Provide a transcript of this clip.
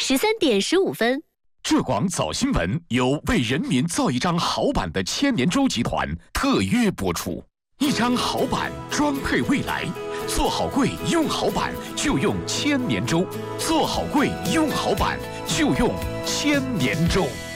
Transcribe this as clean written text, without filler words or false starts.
13点15分。 浙广早新闻由为人民造一张好版的千年舟集团特约播出。一张好版，装配未来。做好柜，用好版就用千年舟；做好柜，用好版就用千年舟。